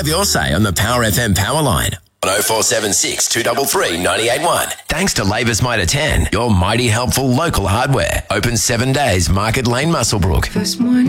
your say on the Power FM power line on 0476 233 981. Thanks to Labour's Mitre 10, your mighty helpful local hardware. Open 7 days, Market Lane, Muswellbrook. This morning.